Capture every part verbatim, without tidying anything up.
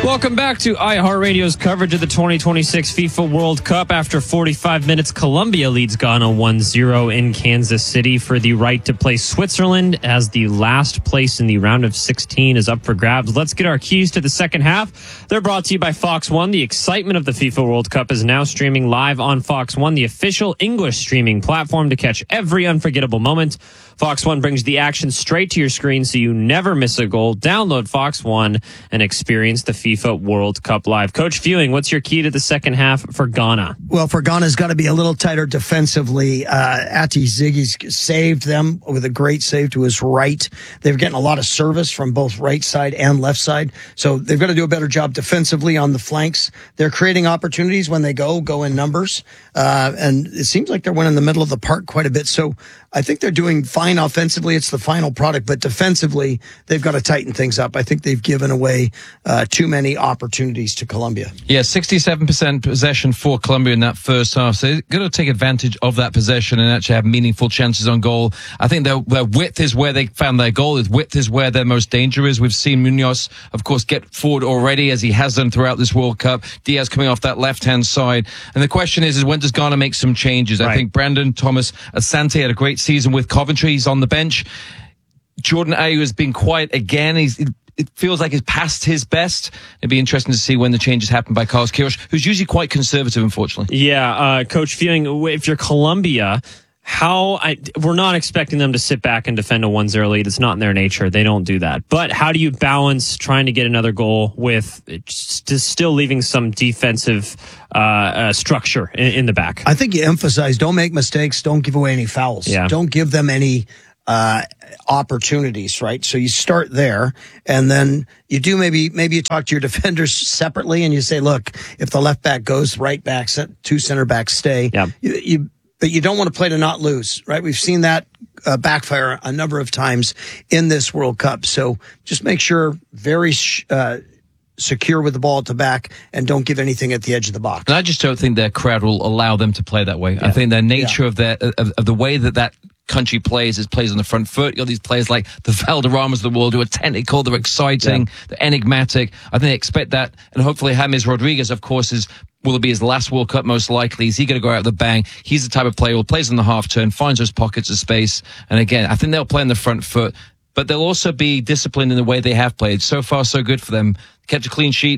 Welcome back to iHeartRadio's coverage of the twenty twenty-six FIFA World Cup. After forty-five minutes, Colombia leads Ghana one zero in Kansas City for the right to play Switzerland as the last place in the round of sixteen is up for grabs. Let's get our keys to the second half. They're brought to you by Fox One. The excitement of the FIFA World Cup is now streaming live on Fox One, the official English streaming platform to catch every unforgettable moment. Fox One brings the action straight to your screen so you never miss a goal. Download Fox One and experience the FIFA World Cup live. Coach Fewing, what's your key to the second half for Ghana? Well, for Ghana's got to be a little tighter defensively. Uh, Ati Ziggy's saved them with a great save to his right. They're getting a lot of service from both right side and left side. So they've got to do a better job defensively on the flanks. They're creating opportunities when they go, go in numbers. Uh, and it seems like they're winning the middle of the park quite a bit. So I think they're doing fine offensively. It's the final product, but defensively, they've got to tighten things up. I think they've given away uh, too many opportunities to Colombia. Yeah, sixty-seven percent possession for Colombia in that first half. So they're going to take advantage of that possession and actually have meaningful chances on goal. I think their, their width is where they found their goal. His width is where their most danger is. We've seen Munoz, of course, get forward already, as he has done throughout this World Cup. Diaz coming off that left-hand side. And the question is, is when does Ghana make some changes? Right. I think Brandon Thomas Asante had a great season with Coventry. He's on the bench. Jordan Ayew has been quiet again. He's, it feels like he's past his best. It'd be interesting to see when the changes happen by Carlos Queiroz, who's usually quite conservative, unfortunately. Yeah, uh, Coach Fewing, if you're Colombia, how I, we're not expecting them to sit back and defend a one zero lead. It's not in their nature. They don't do that. But how do you balance trying to get another goal with just still leaving some defensive uh, uh, structure in, in the back? I think you emphasize, don't make mistakes, don't give away any fouls. Yeah. Don't give them any uh opportunities, right? So you start there, and then you do maybe maybe you talk to your defenders separately, and you say, look, if the left back goes, right back, two center backs stay. Yeah. You, you but you don't want to play to not lose, right? We've seen that uh, backfire a number of times in this World Cup. So just make sure very uh secure with the ball at the back and don't give anything at the edge of the box. And I just don't think their crowd will allow them to play that way. Yeah. I think their nature yeah. of their of, of the way that that country plays is plays on the front foot. You got these players like the Valderramas of the world who are technical, they're exciting, yeah. they're enigmatic. I think they expect that, and hopefully James Rodriguez, of course, is will it be his last World Cup most likely? Is he going to go out with a bang? He's the type of player who plays on the half turn, finds those pockets of space, and again, I think they'll play on the front foot, but they'll also be disciplined in the way they have played. So far, so good for them. Kept a clean sheet.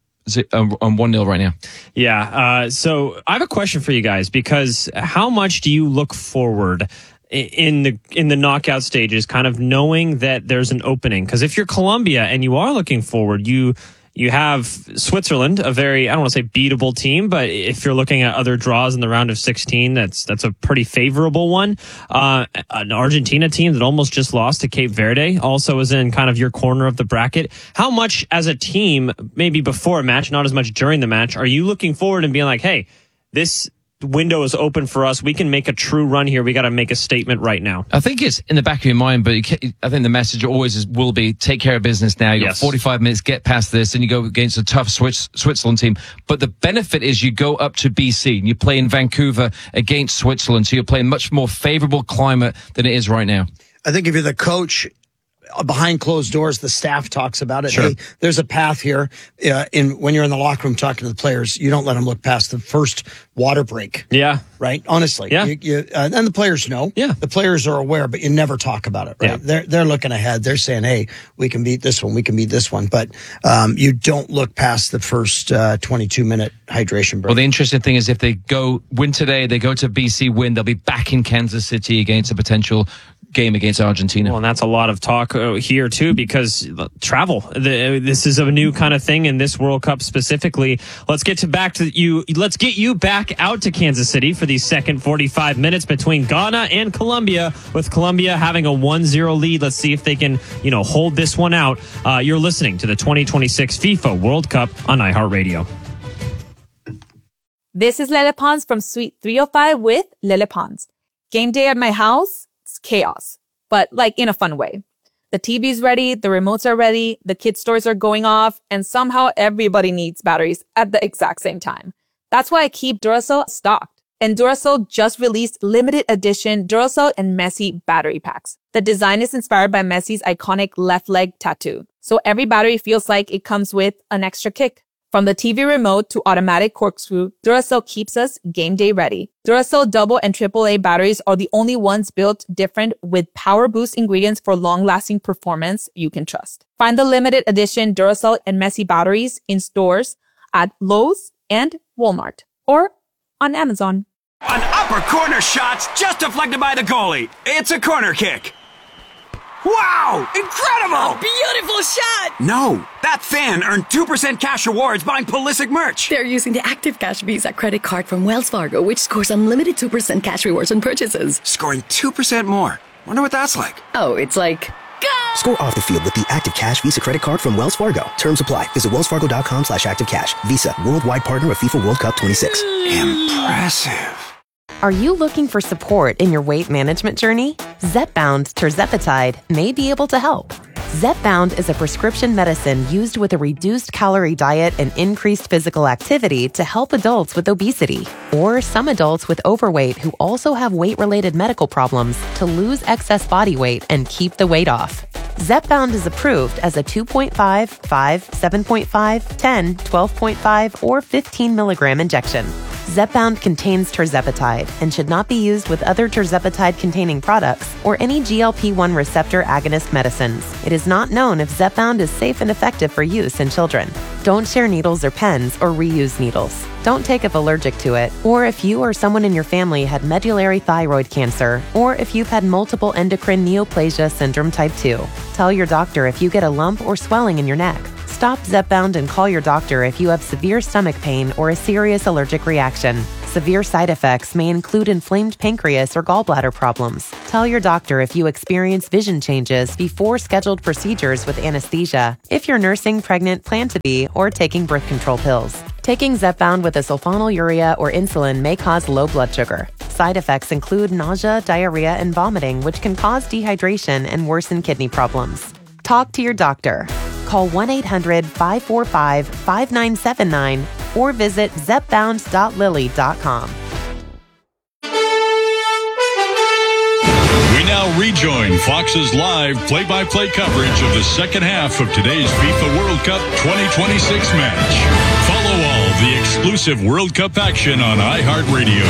On one nil right now. Yeah. Uh, so I have a question for you guys, because how much do you look forward in the in the knockout stages, kind of knowing that there's an opening? Because if you're Colombia and you are looking forward, you you have Switzerland, a very, I don't want to say beatable team, but if you're looking at other draws in the round of sixteen, that's that's a pretty favorable one. Uh, an Argentina team that almost just lost to Cape Verde also is in kind of your corner of the bracket. How much as a team, maybe before a match, not as much during the match, are you looking forward and being like, hey, this window is open for us, we can make a true run here, we got to make a statement right now? I think it's in the back of your mind, but you can, I think the message always is, will be take care of business now. You've yes. got forty-five minutes, get past this, and you go against a tough Swiss, Switzerland team. But the benefit is you go up to B C and you play in Vancouver against Switzerland, so you're playing much more favorable climate than it is right now. I think if you're the coach, behind closed doors, the staff talks about it. Sure. Hey, there's a path here. Uh, in when you're in the locker room talking to the players, you don't let them look past the first water break. Yeah. Right. Honestly. Yeah. You, you, uh, and the players know. Yeah. The players are aware, but you never talk about it. Right. Yeah. They're they're looking ahead. They're saying, hey, we can beat this one. We can beat this one. But um, you don't look past the first uh, twenty-two minute hydration break. Well, the interesting thing is if they go win today, they go to B C, win, they'll be back in Kansas City against a potential game against Argentina. Well, and that's a lot of talk uh, here too, because travel, the, this is a new kind of thing in this World Cup specifically. Let's get to back to you. Let's get you back out to Kansas City for the second forty-five minutes between Ghana and Colombia, with Colombia having a one zero lead. Let's see if they can, you know, hold this one out. Uh, you're listening to the twenty twenty-six FIFA World Cup on iHeartRadio. This is Lele Pons from Suite three oh five with Lele Pons. Game day at my house, it's chaos, but like in a fun way. The T V's ready, the remotes are ready, the kids' toys are going off, and somehow everybody needs batteries at the exact same time. That's why I keep Duracell stocked. And Duracell just released limited edition Duracell and Messi battery packs. The design is inspired by Messi's iconic left leg tattoo. so every battery feels like it comes with an extra kick. From the T V remote to automatic corkscrew, Duracell keeps us game day ready. Duracell double and triple A batteries are the only ones built different with power boost ingredients for long-lasting performance you can trust. Find the limited edition Duracell and Messi batteries in stores at Lowe's and Walmart or on Amazon. An upper corner shot's just deflected by the goalie. It's a corner kick. Wow! Incredible! Beautiful shot! No, that fan earned two percent cash rewards buying Pulisic merch. They're using the Active Cash Visa credit card from Wells Fargo, which scores unlimited two percent cash rewards on purchases. Scoring two percent more. Wonder what that's like. Oh, it's like... Go! Score off the field with the Active Cash Visa credit card from Wells Fargo. Terms apply. Visit wellsfargo.com slash active cash. Visa, worldwide partner of FIFA World Cup twenty-six. Impressive. Are you looking for support in your weight management journey? Zepbound Tirzepatide may be able to help. Zepbound is a prescription medicine used with a reduced calorie diet and increased physical activity to help adults with obesity or some adults with overweight who also have weight-related medical problems to lose excess body weight and keep the weight off. Zepbound is approved as a two point five, five, seven point five, ten, twelve point five, or fifteen milligram injection. Zepbound contains tirzepatide and should not be used with other tirzepatide-containing products or any G L P one receptor agonist medicines. It is not known if Zepbound is safe and effective for use in children. Don't share needles or pens or reuse needles. Don't take if allergic to it, or if you or someone in your family had medullary thyroid cancer, or if you've had multiple endocrine neoplasia syndrome type two. Tell your doctor if you get a lump or swelling in your neck. Stop Zepbound and call your doctor if you have severe stomach pain or a serious allergic reaction. Severe side effects may include inflamed pancreas or gallbladder problems. Tell your doctor if you experience vision changes before scheduled procedures with anesthesia, if you're nursing, pregnant, plan to be, or taking birth control pills. Taking Zepbound with a sulfonylurea or insulin may cause low blood sugar. Side effects include nausea, diarrhea, and vomiting, which can cause dehydration and worsen kidney problems. Talk to your doctor. Call one eight hundred, five four five, five nine seven nine or visit zepbound dot lilly dot com. We now rejoin Fox's live play-by-play coverage of the second half of today's FIFA World Cup twenty twenty-six match. Follow all the exclusive World Cup action on iHeartRadio.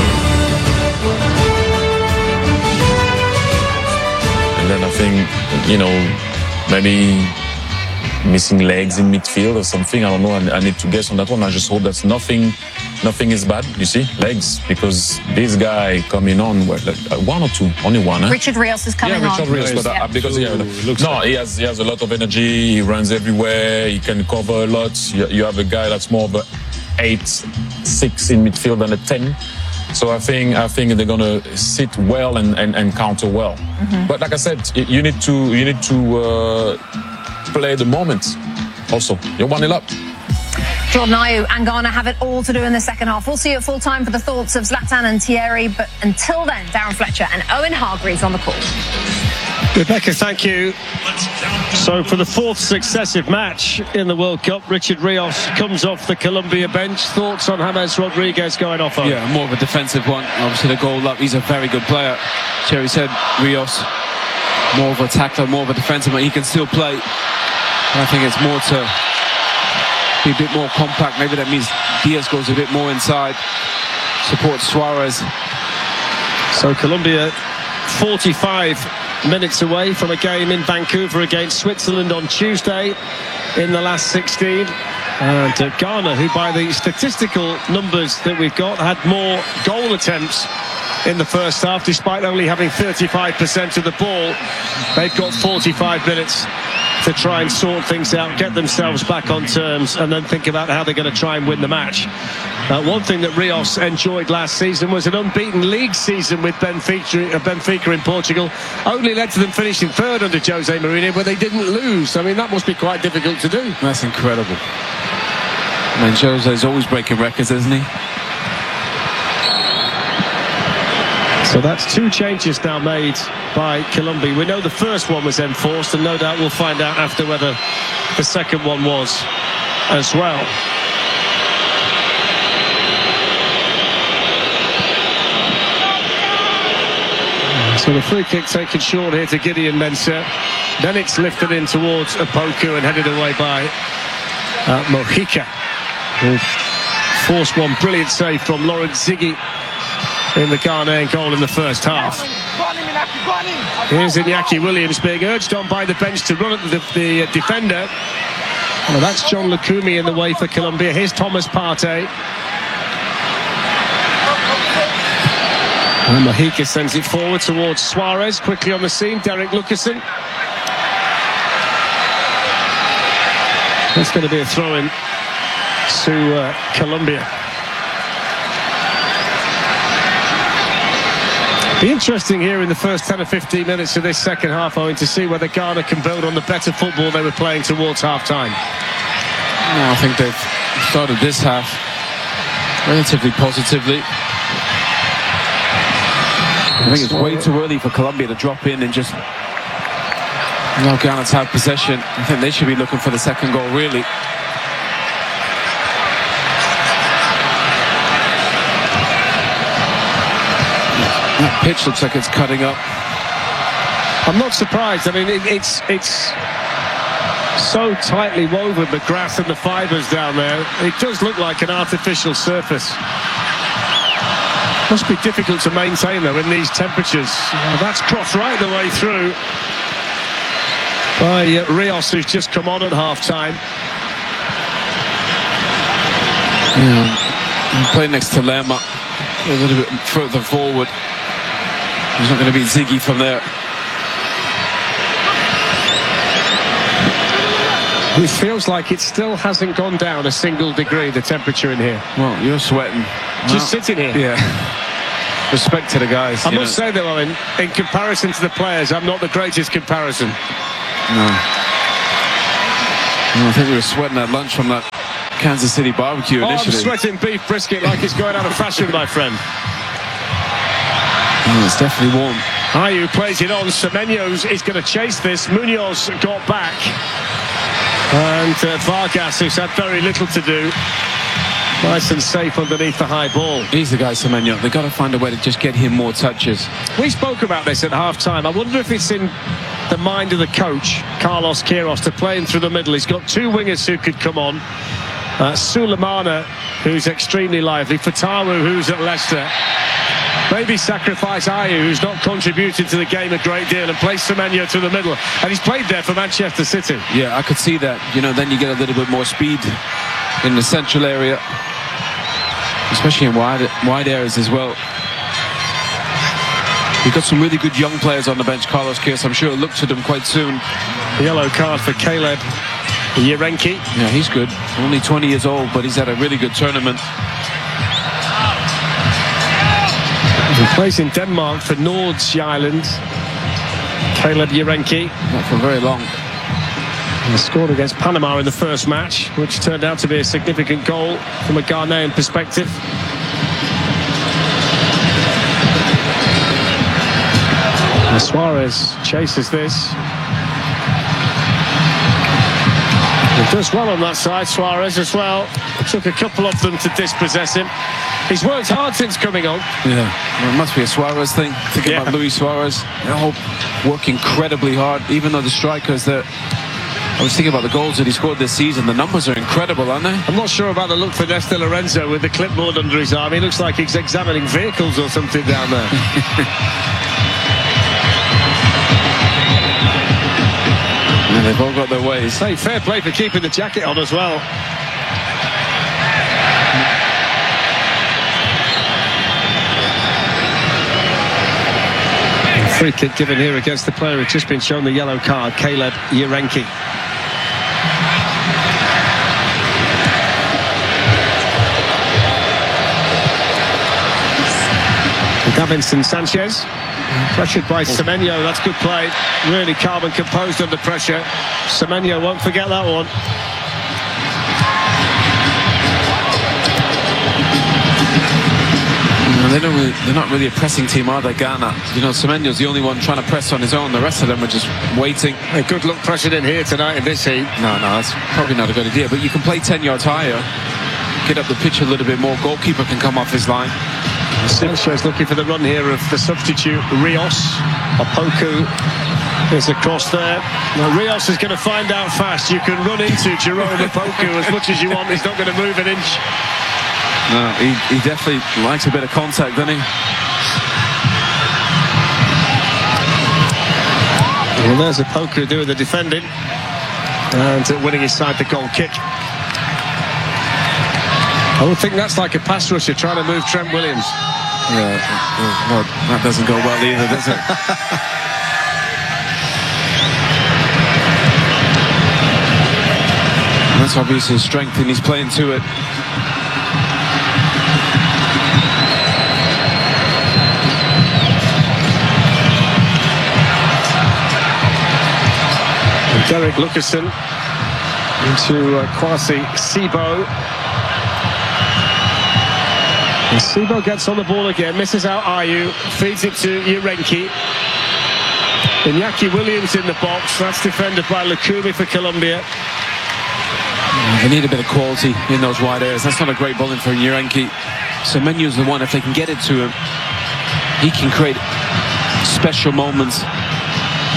And then I think, you know, maybe missing legs in midfield or something. I don't know. I, I need to guess on that one. I just hope that's nothing. Nothing is bad. You see, legs, because this guy coming on, what, like, uh, one or two, only one. Huh? Richard Rios is coming yeah, Richard on. Rios, but yeah. uh, because yeah, looks no, like. he has he has a lot of energy. He runs everywhere. He can cover a lot. You, you have a guy that's more of a eight, six in midfield than a ten. So I think I think they're gonna sit well and, and, and counter well. Mm-hmm. But like I said, you need to you need to. Uh, play the moment also. You're one nil up. Jordan Ayew and Ghana have it all to do in the second half. We'll see you at full time for the thoughts of Zlatan and Thierry, but until then, Darren Fletcher and Owen Hargreaves on the call. Rebecca, thank you. So for the fourth successive match in the World Cup, Richard Rios comes off the Colombia bench. Thoughts on James Rodriguez going off on? Yeah, more of a defensive one. Obviously the goal up, he's a very good player. Thierry said Rios more of a tackler, more of a defensive, but he can still play. And I think it's more to be a bit more compact. Maybe that means Diaz goes a bit more inside, supports Suarez. So Colombia forty-five minutes away from a game in Vancouver against Switzerland on Tuesday in the last sixteen. And uh, Ghana, who by the statistical numbers that we've got had more goal attempts in the first half, despite only having thirty-five percent of the ball. They've got forty-five minutes to try and sort things out, get themselves back on terms, and then think about how they're going to try and win the match. Uh, one thing that Rios enjoyed last season was an unbeaten league season with Benfica, uh, Benfica in Portugal. Only led to them finishing third under Jose Mourinho, but they didn't lose. I mean, that must be quite difficult to do. That's incredible. I mean, Jose's always breaking records, isn't he? So that's two changes now made by Colombia. We know the first one was enforced, and no doubt we'll find out after whether the second one was as well. So the free kick taken short here to Gideon Mensah. Then it's lifted in towards Opoku and headed away by uh, Mojica, who forced one brilliant save from Lawrence Ziggy in the Ghanaian goal in the first half. Here's Iñaki Williams being urged on by the bench to run at the, the uh, defender. Well, that's John Lukumi in the way for Colombia. Here's Thomas Partey. And Mojica sends it forward towards Suarez. Quickly on the scene, Derek Lucasen. That's going to be a throw-in to uh, Colombia. Be interesting here in the first ten or fifteen minutes of this second half, Owen, to see whether Ghana can build on the better football they were playing towards half-time. No, I think they've started this half relatively positively. I think it's way too early for Colombia to drop in and just allow Ghana to have possession. I think they should be looking for the second goal, really. That pitch looks like it's cutting up. I'm not surprised. I mean, it, it's it's so tightly woven, the grass and the fibres down there. It does look like an artificial surface. Must be difficult to maintain, though, in these temperatures. Oh, that's crossed right the way through by uh, Rios, who's just come on at half-time. Yeah, playing next to Lerma, a little bit further forward. He's not going to beat Ziggy from there. It feels like it still hasn't gone down a single degree, the temperature in here. Well, you're sweating. Just well, sitting here. Yeah. Respect to the guys. I must know. say, though, in, in comparison to the players, I'm not the greatest comparison. No. no I think we were sweating at lunch from that Kansas City barbecue oh, initially. I'm sweating beef brisket like it's going out of fashion, my friend. Oh, it's definitely warm. Ayew plays it on. Semenyo is going to chase this. Munoz got back. And uh, Vargas, who's had very little to do, nice and safe underneath the high ball. He's the guy, Semenyo. They've got to find a way to just get him more touches. We spoke about this at half-time. I wonder if it's in the mind of the coach, Carlos Queiroz, to play him through the middle. He's got two wingers who could come on. Uh, Sulemana, who's extremely lively. Fatawu, who's at Leicester. Maybe sacrifice Ayew, who's not contributed to the game a great deal, and play Semenyo to the middle. And he's played there for Manchester City. Yeah, I could see that. You know, then you get a little bit more speed in the central area, especially in wide, wide areas as well. You've got some really good young players on the bench, Carlos Queiroz. I'm sure he'll look to them quite soon. Yellow card for Caleb Yerenki. Yeah, he's good. Only twenty years old, but he's had a really good tournament. He plays in Denmark for Nordsjælland. Caleb Yerenki. Not for very long. He scored against Panama in the first match, which turned out to be a significant goal from a Ghanaian perspective. And Suarez chases this. He does well on that side, Suarez as well. Took a couple of them to dispossess him. He's worked hard since coming on. Yeah, well, it must be a Suarez thing. Thinking yeah. about Luis Suarez. They all work incredibly hard, even though the strikers that I was thinking about the goals that he scored this season. The numbers are incredible, aren't they? I'm not sure about the look for Nesta Lorenzo with the clipboard under his arm. He looks like he's examining vehicles or something down there. And they've all got their ways. Hey, fair play for keeping the jacket on as well. Free kick given here against the player who's just been shown the yellow card, Caleb Yerenki. Davinson Sanchez, pressured by Semenyo. That's good play. Really calm and composed under pressure. Semenyo won't forget that one. They don't really, they're not really a pressing team, are they, Ghana? You know, Semenyo's the only one trying to press on his own. The rest of them are just waiting. A good luck pressing in here tonight in this heat. No, no, that's probably not a good idea. But you can play ten yards higher, get up the pitch a little bit more. Goalkeeper can come off his line. Sanchez looking for the run here of the substitute Rios. Opoku is across there. Now Rios is going to find out fast. You can run into Jerome Opoku as much as you want. He's not going to move an inch. No, he, he definitely likes a bit of contact, doesn't he? Well, there's Opoku doing the defending and winning his side the goal kick. I would think that's like a pass rusher trying to move Trent Williams. Yeah, well, that doesn't go well either, does it? That's obviously his strength, and he's playing to it. Derek Lucasen into uh, Kwasi Sibo. And Sibo gets on the ball again, misses out Ayew, feeds it to Urenki. Iñaki Williams in the box, that's defended by Lukumi for Colombia. They need a bit of quality in those wide areas. That's not a great ball in for Urenki. Semenyo's the one, if they can get it to him, he can create special moments